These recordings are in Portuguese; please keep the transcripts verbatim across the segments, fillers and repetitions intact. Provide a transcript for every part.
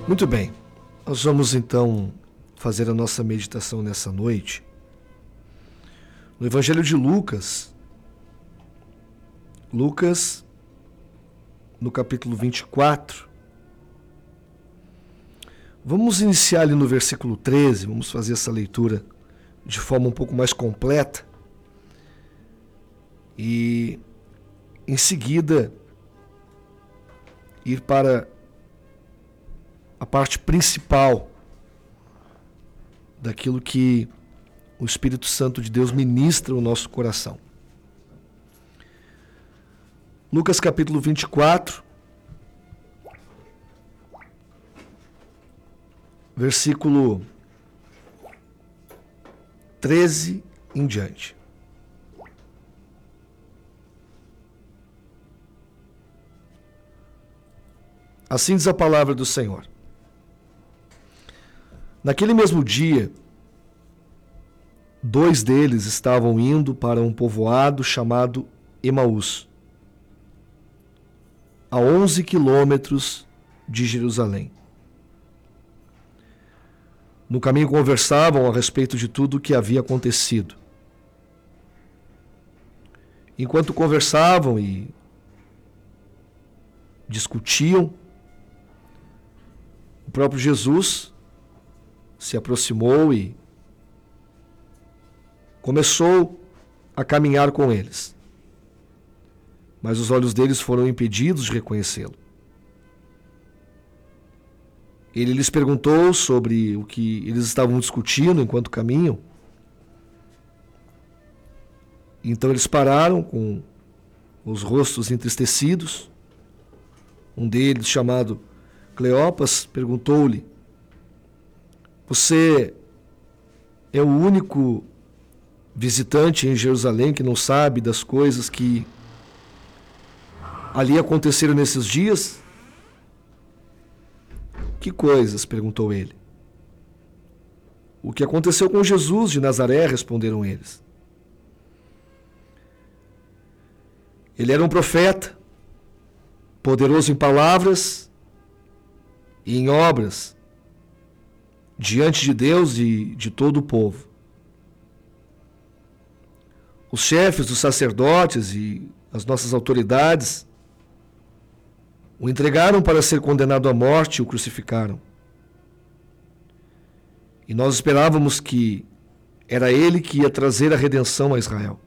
Muito bem, nós vamos então fazer a nossa meditação nessa noite no Evangelho de Lucas, Lucas, no capítulo vinte e quatro. Vamos iniciar ali no versículo treze, vamos fazer essa leitura de forma um pouco mais completa e, em seguida, ir para a parte principal daquilo que o Espírito Santo de Deus ministra no nosso coração. Lucas capítulo vinte e quatro, versículo treze em diante. Assim diz a palavra do Senhor. Naquele mesmo dia, dois deles estavam indo para um povoado chamado Emaús, a onze quilômetros de Jerusalém. No caminho conversavam a respeito de tudo o que havia acontecido. Enquanto conversavam e discutiam, o próprio Jesus se aproximou e começou a caminhar com eles. Mas os olhos deles foram impedidos de reconhecê-lo. Ele lhes perguntou sobre o que eles estavam discutindo enquanto caminham. Então eles pararam com os rostos entristecidos. Um deles, chamado Cleopas, perguntou-lhe: "Você é o único visitante em Jerusalém que não sabe das coisas que ali aconteceram nesses dias?" "Que coisas?" perguntou ele. "O que aconteceu com Jesus de Nazaré", responderam eles. "Ele era um profeta, poderoso em palavras e em obras, diante de Deus e de todo o povo. Os chefes dos sacerdotes e as nossas autoridades o entregaram para ser condenado à morte e o crucificaram. E nós esperávamos que era ele que ia trazer a redenção a Israel.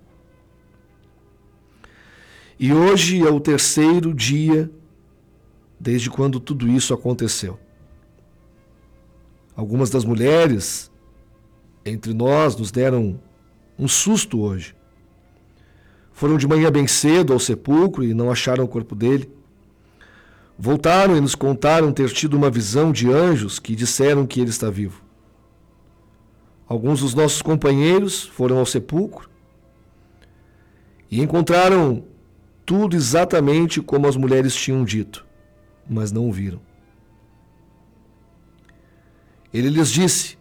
E hoje é o terceiro dia desde quando tudo isso aconteceu. Algumas das mulheres entre nós nos deram um susto hoje. Foram de manhã bem cedo ao sepulcro e não acharam o corpo dele. Voltaram e nos contaram ter tido uma visão de anjos que disseram que ele está vivo. Alguns dos nossos companheiros foram ao sepulcro e encontraram tudo exatamente como as mulheres tinham dito, mas não o viram. Ele lhes disse: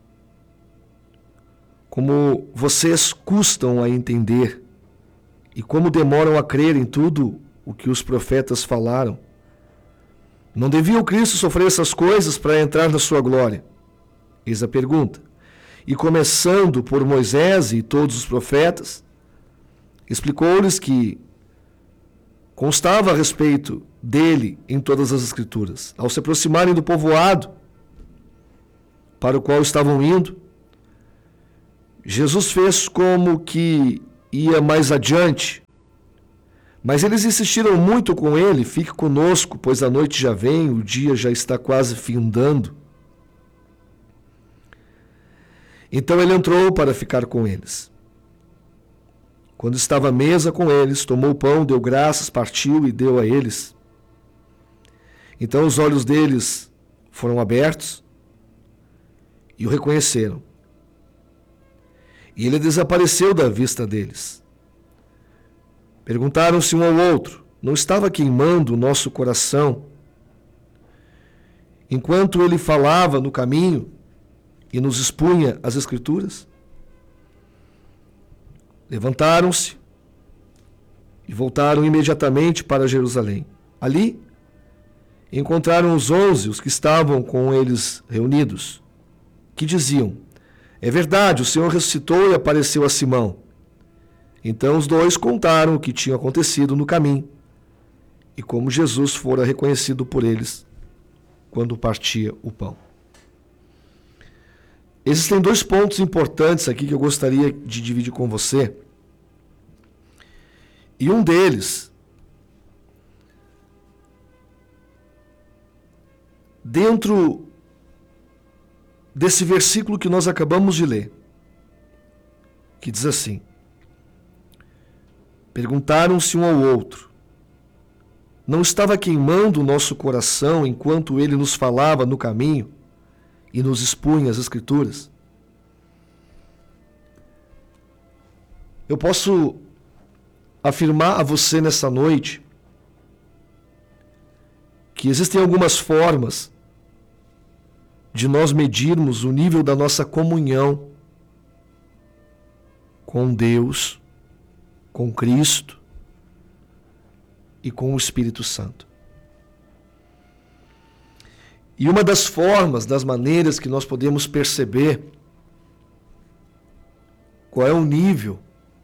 como vocês custam a entender e como demoram a crer em tudo o que os profetas falaram. Não devia o Cristo sofrer essas coisas para entrar na sua glória? Eis a pergunta. E começando por Moisés e todos os profetas, explicou-lhes que constava a respeito dele em todas as Escrituras. Ao se aproximarem do povoado para o qual estavam indo, Jesus fez como que ia mais adiante, mas eles insistiram muito com ele: "Fique conosco, pois a noite já vem, o dia já está quase findando." Então ele entrou para ficar com eles. Quando estava à mesa com eles, tomou o pão, deu graças, partiu e deu a eles. Então os olhos deles foram abertos e o reconheceram. E ele desapareceu da vista deles. Perguntaram-se um ao outro: "Não estava queimando o nosso coração enquanto ele falava no caminho e nos expunha as Escrituras?" Levantaram-se e voltaram imediatamente para Jerusalém. Ali, encontraram os onze, os que estavam com eles reunidos, que diziam: é verdade, o Senhor ressuscitou e apareceu a Simão. Então os dois contaram o que tinha acontecido no caminho e como Jesus fora reconhecido por eles quando partia o pão. Existem dois pontos importantes aqui que eu gostaria de dividir com você. E um deles, dentro desse versículo que nós acabamos de ler, que diz assim: perguntaram-se um ao outro: não estava queimando o nosso coração enquanto ele nos falava no caminho e nos expunha as Escrituras? Eu posso afirmar a você nessa noite que existem algumas formas de nós medirmos o nível da nossa comunhão com Deus, com Cristo e com o Espírito Santo. E uma das formas, das maneiras que nós podemos perceber qual é o nível,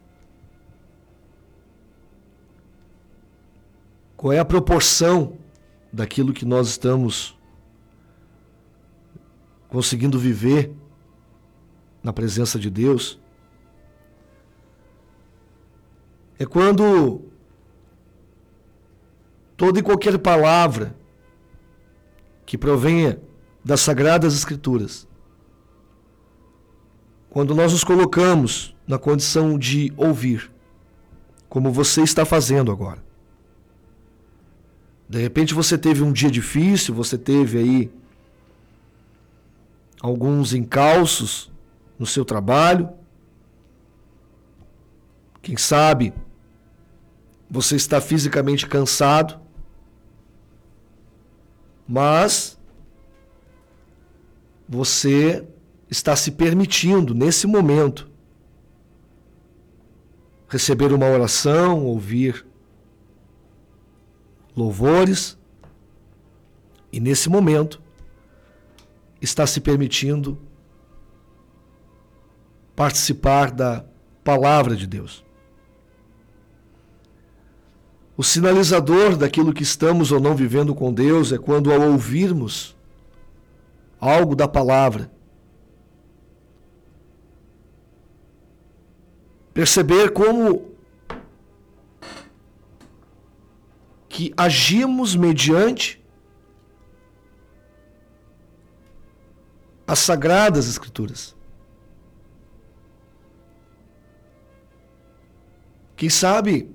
qual é a proporção daquilo que nós estamos conseguindo viver na presença de Deus, é quando toda e qualquer palavra que provenha das Sagradas Escrituras, quando nós nos colocamos na condição de ouvir, como você está fazendo agora. De repente você teve um dia difícil, você teve aí alguns encalços no seu trabalho. Quem sabe você está fisicamente cansado, mas você está se permitindo, nesse momento, receber uma oração, ouvir louvores, e nesse momento está se permitindo participar da palavra de Deus. O sinalizador daquilo que estamos ou não vivendo com Deus é quando, ao ouvirmos algo da palavra, perceber como que agimos mediante as Sagradas Escrituras. Quem sabe,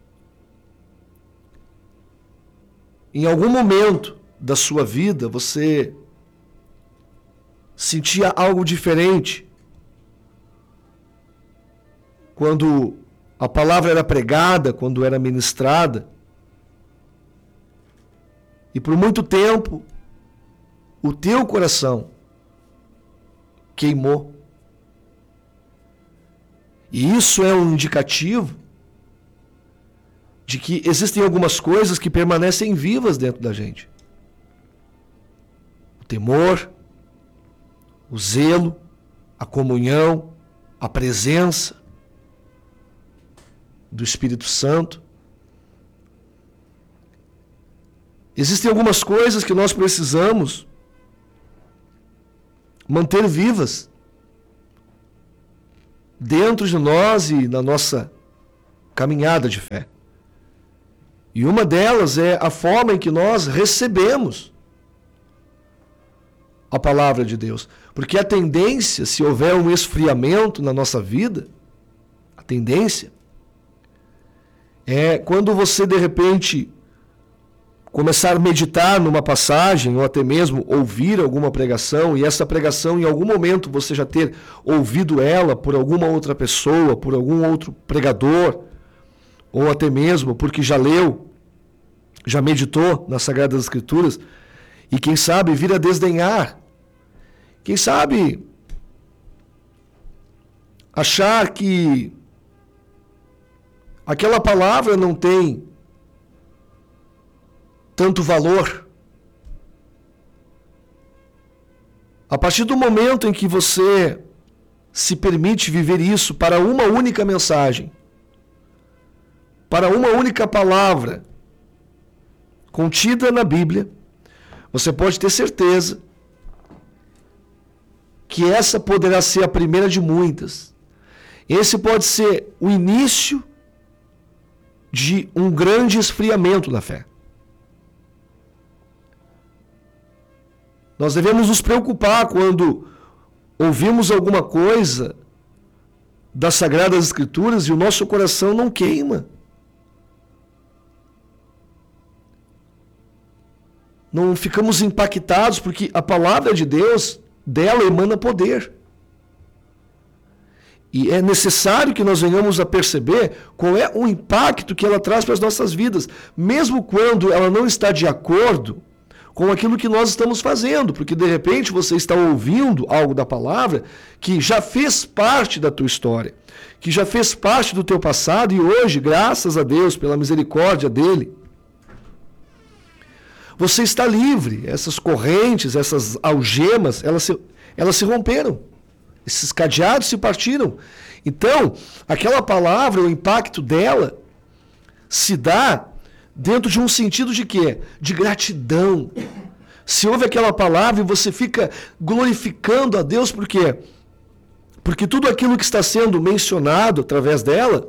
em algum momento da sua vida, você sentia algo diferente quando a palavra era pregada, quando era ministrada, e por muito tempo o teu coração queimou. E isso é um indicativo de que existem algumas coisas que permanecem vivas dentro da gente. O temor, o zelo, a comunhão, a presença do Espírito Santo. Existem algumas coisas que nós precisamos manter vivas dentro de nós e na nossa caminhada de fé. E uma delas é a forma em que nós recebemos a palavra de Deus. Porque a tendência, se houver um esfriamento na nossa vida, a tendência é quando você de repente começar a meditar numa passagem, ou até mesmo ouvir alguma pregação, e essa pregação em algum momento você já ter ouvido ela por alguma outra pessoa, por algum outro pregador, ou até mesmo porque já leu, já meditou nas Sagradas Escrituras, e quem sabe vir a desdenhar, quem sabe achar que aquela palavra não tem tanto valor A partir do momento em que você se permite viver isso para uma única mensagem, para uma única palavra contida na Bíblia, você pode ter certeza que essa poderá ser a primeira de muitas. Esse pode ser o início de um grande esfriamento da fé. Nós devemos nos preocupar quando ouvimos alguma coisa das Sagradas Escrituras e o nosso coração não queima. Não ficamos impactados porque a palavra de Deus, dela emana poder. E é necessário que nós venhamos a perceber qual é o impacto que ela traz para as nossas vidas, mesmo quando ela não está de acordo com aquilo que nós estamos fazendo, porque de repente você está ouvindo algo da palavra que já fez parte da tua história, que já fez parte do teu passado e hoje, graças a Deus, pela misericórdia dele, você está livre. Essas correntes, essas algemas, elas se, elas se romperam. Esses cadeados se partiram. Então, aquela palavra, o impacto dela, se dá dentro de um sentido de quê? De gratidão. Se ouve aquela palavra e você fica glorificando a Deus, por quê? Porque tudo aquilo que está sendo mencionado através dela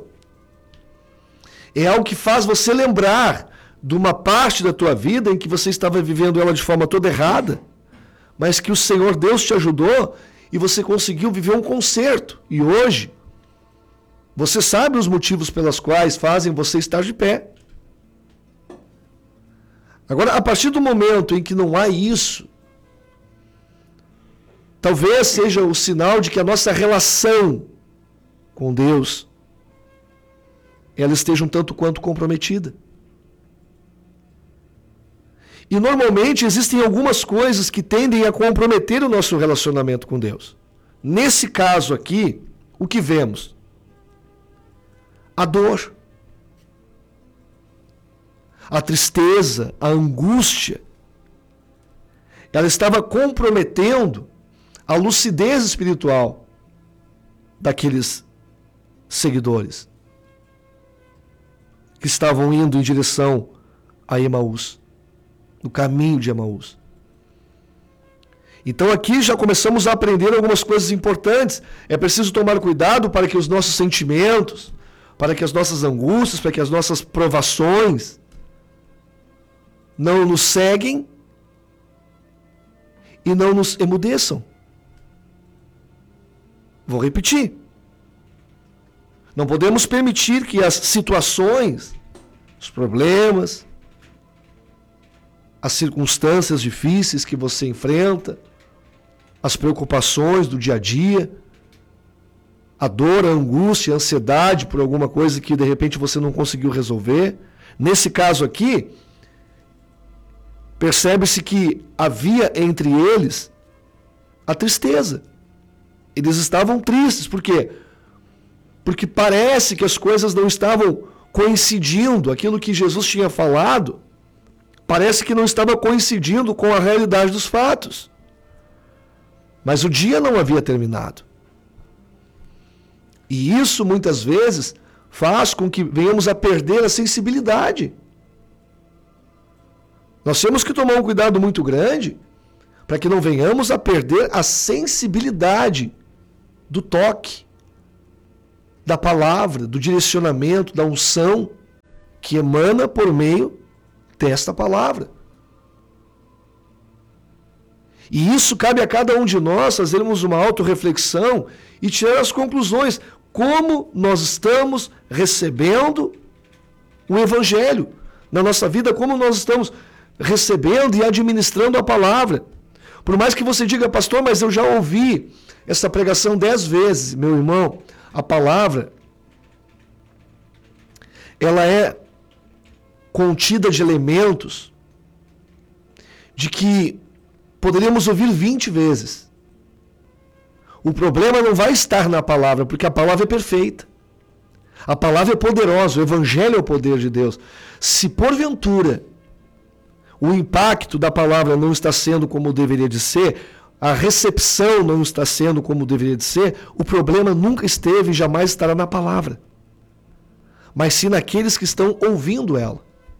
é algo que faz você lembrar de uma parte da tua vida em que você estava vivendo ela de forma toda errada, mas que o Senhor Deus te ajudou e você conseguiu viver um conserto. E hoje, você sabe os motivos pelos quais fazem você estar de pé. Agora, a partir do momento em que não há isso, talvez seja o sinal de que a nossa relação com Deus, ela esteja um tanto quanto comprometida. E normalmente existem algumas coisas que tendem a comprometer o nosso relacionamento com Deus. Nesse caso aqui, o que vemos? A dor, a tristeza, a angústia. Ela estava comprometendo a lucidez espiritual daqueles seguidores que estavam indo em direção a Emaús, no caminho de Emaús. Então aqui já começamos a aprender algumas coisas importantes. É preciso tomar cuidado para que os nossos sentimentos, para que as nossas angústias, para que as nossas provações não nos ceguem e não nos emudeçam. Vou repetir. Não podemos permitir que as situações, os problemas, as circunstâncias difíceis que você enfrenta, as preocupações do dia a dia, a dor, a angústia, a ansiedade por alguma coisa que de repente você não conseguiu resolver. Nesse caso aqui, percebe-se que havia entre eles a tristeza. Eles estavam tristes. Por quê? Porque parece que as coisas não estavam coincidindo. Aquilo que Jesus tinha falado parece que não estava coincidindo com a realidade dos fatos. Mas o dia não havia terminado. E isso, muitas vezes, faz com que venhamos a perder a sensibilidade. Nós temos que tomar um cuidado muito grande para que não venhamos a perder a sensibilidade do toque, da palavra, do direcionamento, da unção que emana por meio desta palavra. E isso cabe a cada um de nós fazermos uma autorreflexão e tirar as conclusões. Como nós estamos recebendo o Evangelho na nossa vida, como nós estamos recebendo e administrando a palavra. Por mais que você diga, pastor, mas eu já ouvi essa pregação dez vezes, meu irmão, a palavra, ela é contida de elementos de que poderíamos ouvir vinte vezes. O problema não vai estar na palavra, porque a palavra é perfeita. A palavra é poderosa, o Evangelho é o poder de Deus. Se porventura o impacto da palavra não está sendo como deveria de ser, a recepção não está sendo como deveria de ser, o problema nunca esteve e jamais estará na palavra, mas sim naqueles que estão ouvindo ela.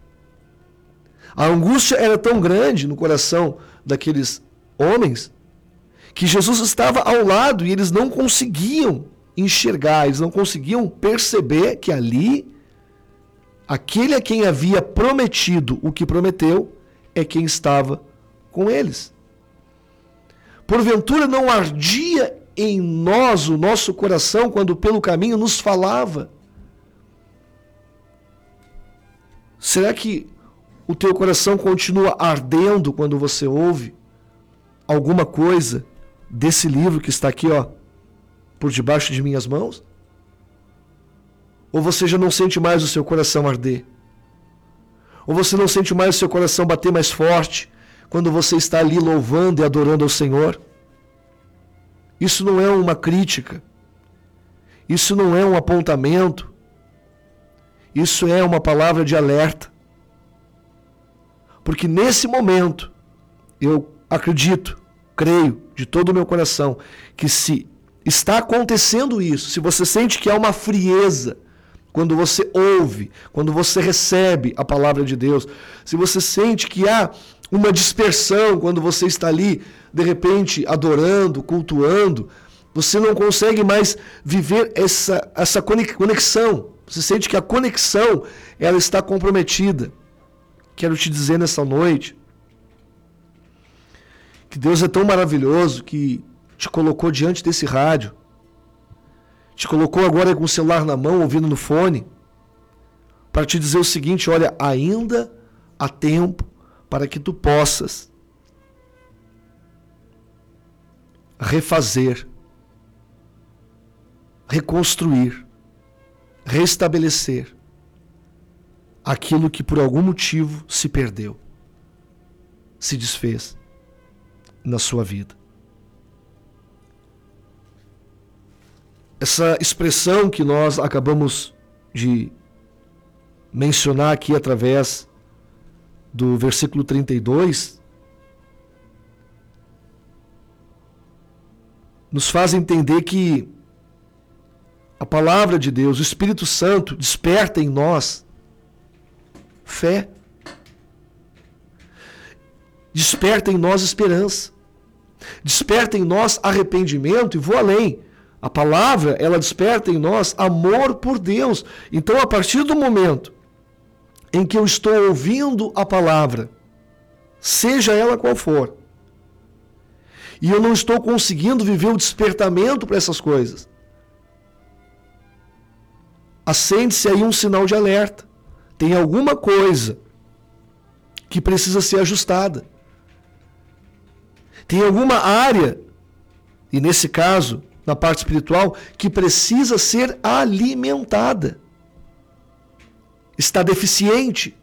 A angústia era tão grande no coração daqueles homens que Jesus estava ao lado e eles não conseguiam enxergar, eles não conseguiam perceber que ali, aquele a quem havia prometido o que prometeu, é quem estava com eles. Porventura não ardia em nós o nosso coração quando pelo caminho nos falava? Será que o teu coração continua ardendo quando você ouve alguma coisa desse livro que está aqui, ó, por debaixo de minhas mãos? Ou você já não sente mais o seu coração arder? Ou você não sente mais o seu coração bater mais forte quando você está ali louvando e adorando ao Senhor? Isso não é uma crítica. Isso não é um apontamento. Isso é uma palavra de alerta. Porque nesse momento, eu acredito, creio de todo o meu coração, que se está acontecendo isso, se você sente que há uma frieza quando você ouve, quando você recebe a palavra de Deus, se você sente que há uma dispersão quando você está ali, de repente, adorando, cultuando, você não consegue mais viver essa, essa conexão. Você sente que a conexão ela está comprometida. Quero te dizer nessa noite que Deus é tão maravilhoso que te colocou diante desse rádio, te colocou agora com o celular na mão, ouvindo no fone, para te dizer o seguinte: olha, ainda há tempo para que tu possas refazer, reconstruir, restabelecer aquilo que por algum motivo se perdeu, se desfez na sua vida. Essa expressão que nós acabamos de mencionar aqui através do versículo trinta e dois nos faz entender que a palavra de Deus, o Espírito Santo, desperta em nós fé, desperta em nós esperança, desperta em nós arrependimento, e vou além, a palavra, ela desperta em nós amor por Deus. Então, a partir do momento em que eu estou ouvindo a palavra, seja ela qual for, e eu não estou conseguindo viver o despertamento para essas coisas, acende-se aí um sinal de alerta. Tem alguma coisa que precisa ser ajustada. Tem alguma área, e nesse caso, na parte espiritual, que precisa ser alimentada. Está deficiente.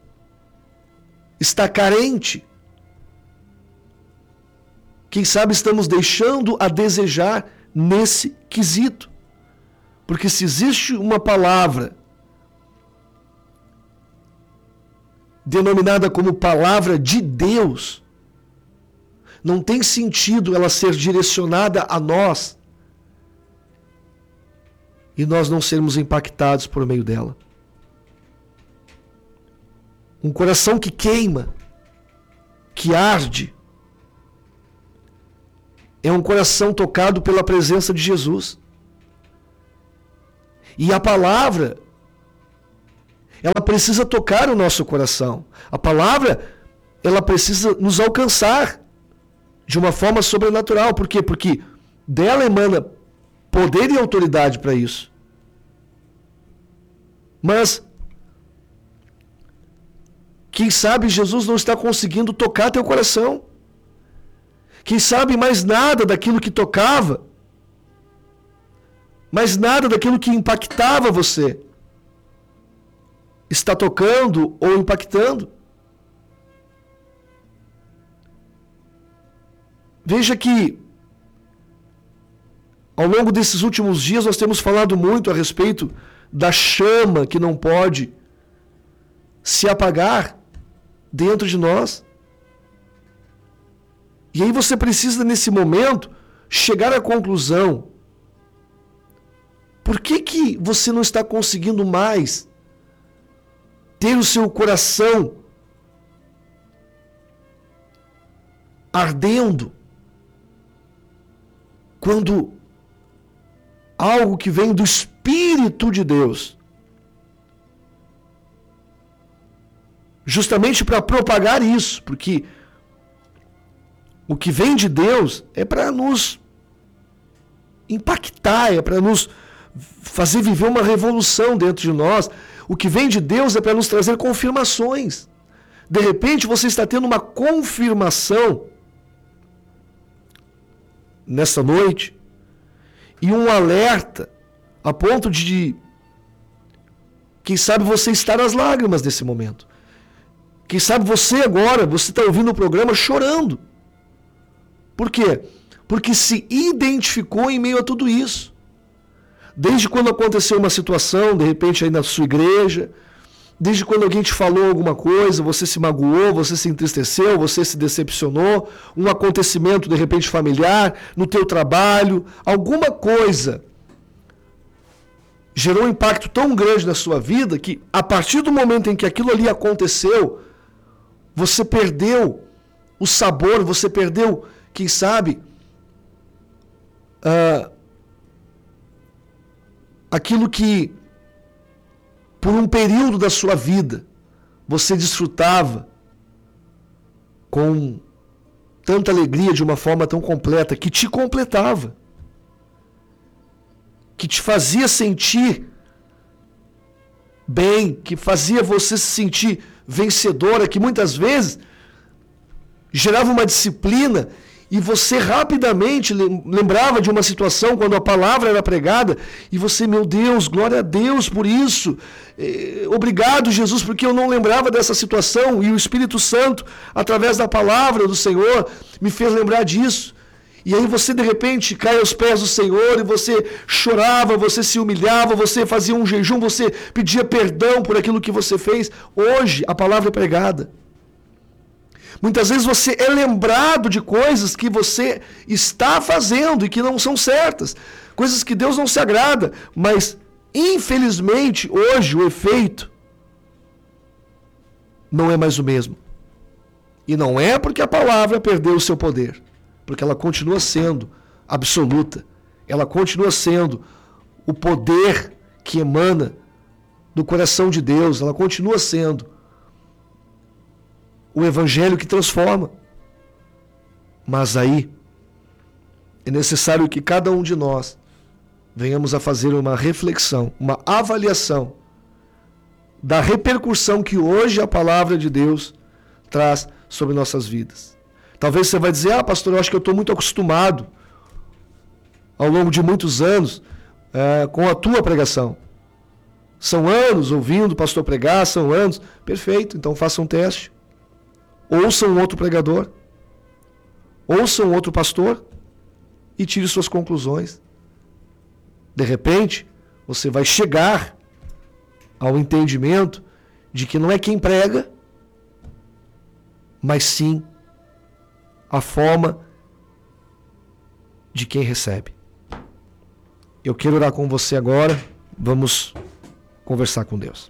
Está carente. Quem sabe estamos deixando a desejar nesse quesito. Porque se existe uma palavra denominada como palavra de Deus, não tem sentido ela ser direcionada a nós e nós não sermos impactados por meio dela. Um coração que queima, que arde, é um coração tocado pela presença de Jesus. E a palavra, ela precisa tocar o nosso coração. A palavra, ela precisa nos alcançar de uma forma sobrenatural. Por quê? Porque dela emana poder e autoridade para isso. Mas, quem sabe Jesus não está conseguindo tocar teu coração. Quem sabe mais nada daquilo que tocava, mais nada daquilo que impactava você, está tocando ou impactando. Veja que ao longo desses últimos dias nós temos falado muito a respeito da chama que não pode se apagar dentro de nós. E aí você precisa, nesse momento, chegar à conclusão: por que que você não está conseguindo mais ter o seu coração ardendo quando algo que vem do Espírito de Deus, justamente para propagar isso, porque o que vem de Deus é para nos impactar, é para nos fazer viver uma revolução dentro de nós. O que vem de Deus é para nos trazer confirmações. De repente você está tendo uma confirmação nessa noite e um alerta a ponto de, quem sabe, você estar às lágrimas nesse momento. Quem sabe você agora, você está ouvindo o programa chorando. Por quê? Porque se identificou em meio a tudo isso. Desde quando aconteceu uma situação, de repente aí na sua igreja, desde quando alguém te falou alguma coisa, você se magoou, você se entristeceu, você se decepcionou, um acontecimento de repente familiar, no teu trabalho, alguma coisa gerou um impacto tão grande na sua vida que a partir do momento em que aquilo ali aconteceu, você perdeu o sabor, você perdeu, quem sabe, uh, aquilo que por um período da sua vida você desfrutava com tanta alegria, de uma forma tão completa, que te completava, que te fazia sentir bem, que fazia você se sentir vencedora, que muitas vezes gerava uma disciplina e você rapidamente lembrava de uma situação quando a palavra era pregada e você, meu Deus, glória a Deus por isso, obrigado Jesus, porque eu não lembrava dessa situação e o Espírito Santo, através da palavra do Senhor, me fez lembrar disso. E aí você de repente cai aos pés do Senhor e você chorava, você se humilhava, você fazia um jejum, você pedia perdão por aquilo que você fez. Hoje a palavra é pregada. Muitas vezes você é lembrado de coisas que você está fazendo e que não são certas, coisas que Deus não se agrada, mas infelizmente hoje o efeito não é mais o mesmo. E não é porque a palavra perdeu o seu poder, porque ela continua sendo absoluta, ela continua sendo o poder que emana do coração de Deus, ela continua sendo o evangelho que transforma. Mas aí é necessário que cada um de nós venhamos a fazer uma reflexão, uma avaliação da repercussão que hoje a palavra de Deus traz sobre nossas vidas. Talvez você vai dizer: ah, pastor, eu acho que eu estou muito acostumado ao longo de muitos anos é, com a tua pregação. São anos ouvindo o pastor pregar, são anos. Perfeito, então faça um teste. Ouça um outro pregador, ouça um outro pastor e tire suas conclusões. De repente, você vai chegar ao entendimento de que não é quem prega, mas sim a forma de quem recebe. Eu quero orar com você agora, vamos conversar com Deus.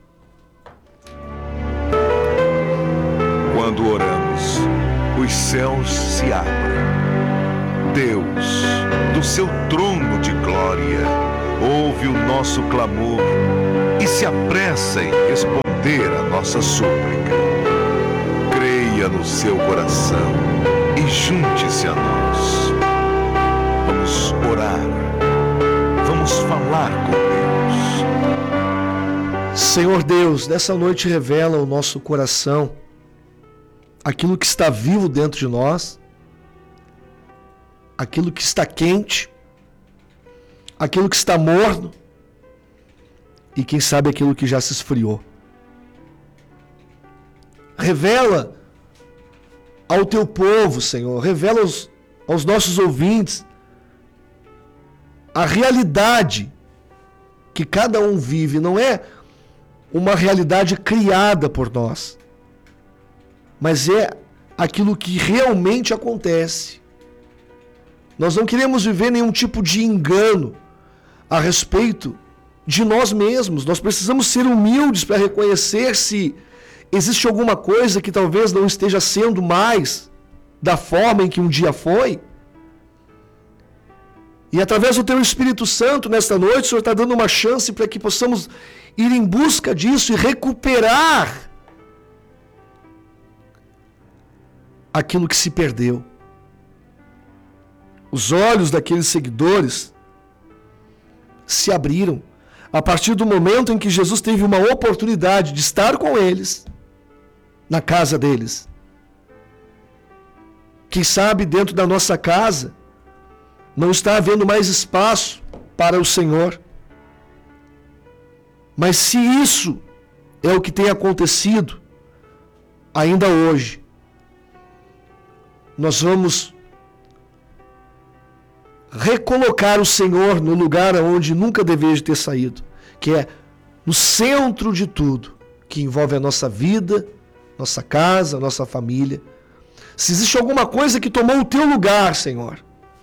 Quando oramos, os céus se abrem. Deus, do seu trono de glória, ouve o nosso clamor e se apressa em responder a nossa súplica. Creia no seu coração e junte-se a nós. Vamos orar. Vamos falar com Deus. Senhor Deus, nessa noite revela o nosso coração, aquilo que está vivo dentro de nós, aquilo que está quente, aquilo que está morno e quem sabe aquilo que já se esfriou. Revela ao teu povo, Senhor, revela aos, aos nossos ouvintes a realidade que cada um vive. Não é uma realidade criada por nós, mas é aquilo que realmente acontece. Nós não queremos viver nenhum tipo de engano a respeito de nós mesmos. Nós precisamos ser humildes para reconhecer se existe alguma coisa que talvez não esteja sendo mais da forma em que um dia foi. E através do Teu Espírito Santo, nesta noite, o Senhor está dando uma chance para que possamos ir em busca disso e recuperar aquilo que se perdeu. Os olhos daqueles seguidores se abriram a partir do momento em que Jesus teve uma oportunidade de estar com eles, na casa deles. Quem sabe dentro da nossa casa não está havendo mais espaço para o Senhor. Mas se isso é o que tem acontecido ainda hoje, nós vamos recolocar o Senhor no lugar onde nunca deveria ter saído, que é no centro de tudo, que envolve a nossa vida, nossa casa, nossa família. Se existe alguma coisa que tomou o teu lugar, Senhor,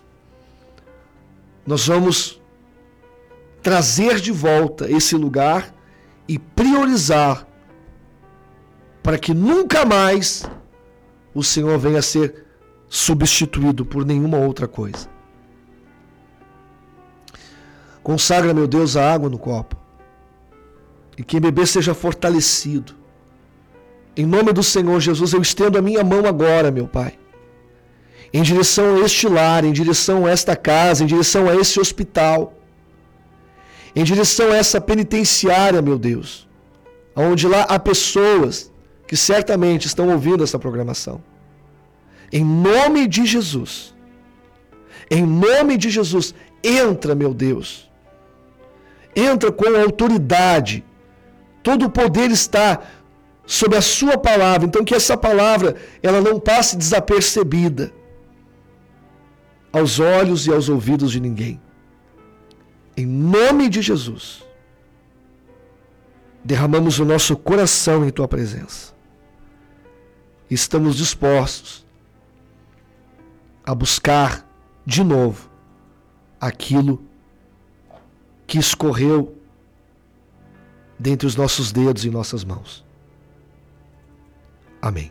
nós vamos trazer de volta esse lugar e priorizar para que nunca mais o Senhor venha a ser substituído por nenhuma outra coisa. Consagra, meu Deus, a água no copo e quem beber seja fortalecido. Em nome do Senhor Jesus, eu estendo a minha mão agora, meu Pai, em direção a este lar, em direção a esta casa, em direção a esse hospital, em direção a essa penitenciária, meu Deus, onde lá há pessoas que certamente estão ouvindo essa programação. Em nome de Jesus, em nome de Jesus, entra, meu Deus, entra com autoridade, todo o poder está sob a sua palavra, então que essa palavra ela não passe desapercebida aos olhos e aos ouvidos de ninguém. Em nome de Jesus, derramamos o nosso coração em Tua presença. Estamos dispostos a buscar de novo aquilo que escorreu dentre os nossos dedos e nossas mãos. Amém.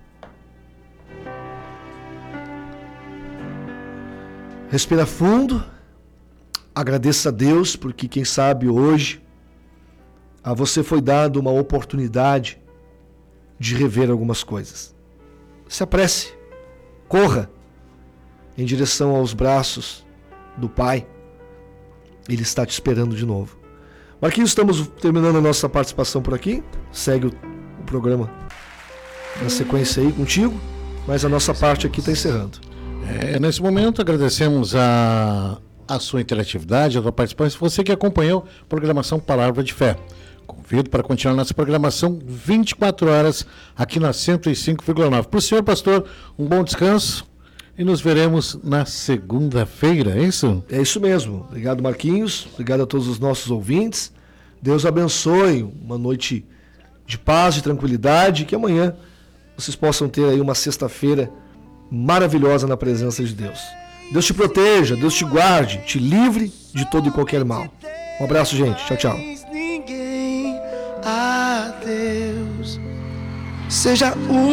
Respira fundo, agradeça a Deus, porque quem sabe hoje a você foi dado uma oportunidade de rever algumas coisas. Se apresse, corra em direção aos braços do Pai. Ele está te esperando de novo. Marquinhos, estamos terminando a nossa participação por aqui. Segue o, o programa na sequência aí contigo, mas a nossa parte aqui está encerrando. É, nesse momento agradecemos a, a sua interatividade, a sua participação. Você que acompanhou a programação Palavra de Fé. Convido para continuar nossa programação vinte e quatro horas aqui na cento e cinco vírgula nove. Para o senhor, pastor, um bom descanso e nos veremos na segunda-feira, é isso? É isso mesmo. Obrigado, Marquinhos. Obrigado a todos os nossos ouvintes. Deus abençoe. Uma noite de paz e tranquilidade. Que amanhã vocês possam ter aí uma sexta-feira maravilhosa na presença de Deus. Deus te proteja, Deus te guarde, te livre de todo e qualquer mal. Um abraço, gente. Tchau, tchau. Ninguém a Deus seja o